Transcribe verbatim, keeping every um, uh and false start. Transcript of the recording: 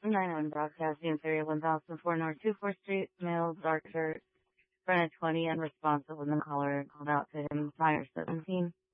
nine one Broadcasting, area one thousand four North two fourth Street, male, dark shirt, front of twenty, unresponsive when the caller called out to him, prior seventeen.